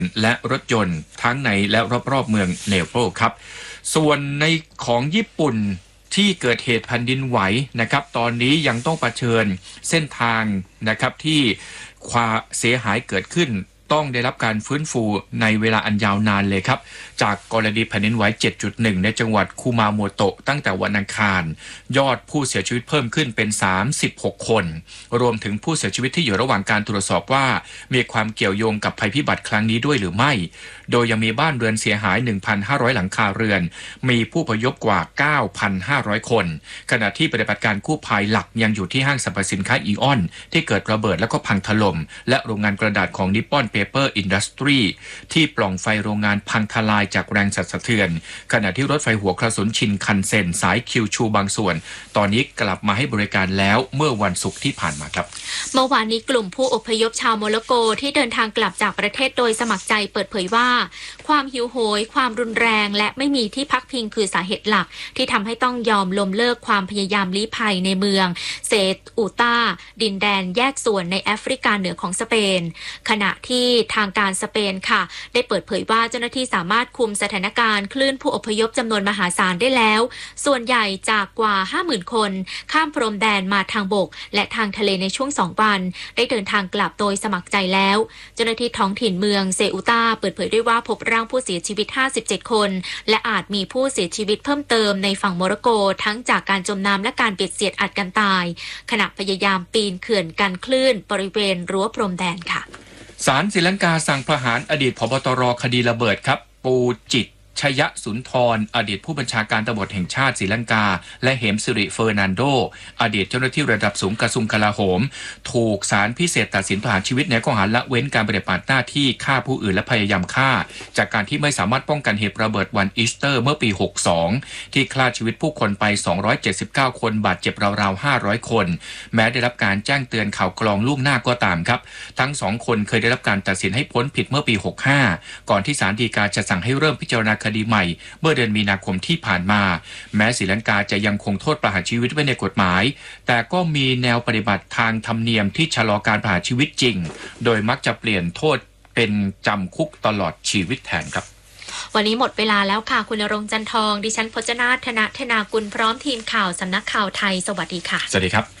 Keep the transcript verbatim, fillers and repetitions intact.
และรถยนต์ทั้งในและรอบๆเมืองเนโปรครับส่วนในของญี่ปุ่นที่เกิดเหตุแผ่นดินไหวนะครับตอนนี้ยังต้องเผชิญเส้นทางนะครับที่ความเสียหายเกิดขึ้นต้องได้รับการฟื้นฟูในเวลาอันยาวนานเลยครับจากกรณีแผ่นดินไหว เจ็ดจุดหนึ่ง ในจังหวัดคุมาโมโตะตั้งแต่วันอังคารยอดผู้เสียชีวิตเพิ่มขึ้นเป็นสามสิบหกคนรวมถึงผู้เสียชีวิตที่อยู่ระหว่างการตรวจสอบว่ามีความเกี่ยวโยงกับภัยพิบัติครั้งนี้ด้วยหรือไม่โดยยังมีบ้านเรือนเสียหาย หนึ่งพันห้าร้อย หลังคาเรือนมีผู้อพยพกว่า เก้าพันห้าร้อย คนขณะที่ปฏิบัติการกู้ภัยหลักยังอยู่ที่ห้างสรรพสินค้าอีออนที่เกิดระเบิดแล้วก็พังถล่มและโรงงานกระดาษของนิปปอนเปเปอร์อินดัสทรีที่ปล่องไฟโรงงานพังทลายจากแรงสั่นสะเทือนขณะที่รถไฟหัวกระสุนชินคันเซ็นสายคิวชูบางส่วนตอนนี้กลับมาให้บริการแล้วเมื่อวันศุกร์ที่ผ่านมาครับเมื่อวานนี้กลุ่มผู้อพยพชาวโมร็อกโกที่เดินทางกลับจากประเทศโดยสมัครใจเปิดเผยว่าความหิวโหยความรุนแรงและไม่มีที่พักพิงคือสาเหตุหลักที่ทำให้ต้องยอมล้มเลิกความพยายามลี้ภัยในเมืองเซอูตาดินแดนแยกส่วนในแอฟริกาเหนือของสเปนขณะที่ทางการสเปนค่ะได้เปิดเผยว่าเจ้าหน้าที่สามารถคุมสถานการณ์คลื่นผู้อพยพจำนวนมหาศาลได้แล้วส่วนใหญ่จากกว่า ห้าหมื่น คนข้ามพรมแดนมาทางบกและทางทะเลในช่วงสองวันได้เดินทางกลับโดยสมัครใจแล้วเจ้าหน้าที่ท้องถิ่นเมืองเซอูตาเปิดเผยด้วยว่าพบร่างผู้เสียชีวิตห้าสิบเจ็ดคนและอาจมีผู้เสียชีวิตเพิ่มเติมในฝั่งโมร็อกโกทั้งจากการจมน้ำและการเบียดเสียดอัดกันตายขณะพยายามปีนเขื่อนกันคลื่นบริเวณรั้วพรมแดนค่ะศาลศรีลังกาสั่งประหารอดีตผบตรคดีระเบิดครับปูจิตชยสุนทรอดีตผู้บัญชาการตำรวจแห่งชาติศรีลังกาและเหมสิริเฟอร์นันโดอดีตเจ้าหน้าที่ระดับสูงกระทรวงกลาโหมถูกศาลพิเศษตัดสินประหารชีวิตในข้อหาละเว้นการปฏิบัติหน้าที่ฆ่าผู้อื่นและพยายามฆ่าจากการที่ไม่สามารถป้องกันเหตุระเบิดวันอีสเตอร์เมื่อปีหกสิบสองที่ฆ่าชีวิตผู้คนไปสองร้อยเจ็ดสิบเก้าคนบาดเจ็บราวๆห้าร้อยคนแม้ได้รับการแจ้งเตือนข่าวกรองล่วงหน้าก็ตามครับทั้งสองคนเคยได้รับการตัดสินให้พ้นผิดเมื่อปีหกสิบห้าก่อนที่ศาลฎีกาจะสั่งให้เริ่มพิจารณาคดีใหม่เมื่อเดือนมีนาคมที่ผ่านมาแม้ศรีลังกาจะยังคงโทษประหารชีวิตไว้ในกฎหมายแต่ก็มีแนวปฏิบัติทางธรรมเนียมที่ชะลอการประหารชีวิตจริงโดยมักจะเปลี่ยนโทษเป็นจำคุกตลอดชีวิตแทนครับวันนี้หมดเวลาแล้วค่ะคุณณรงค์จันทองดิฉันพจนาถนะธนากุลพร้อมทีมข่าวสำนักข่าวไทยสวัสดีค่ะสวัสดีครับ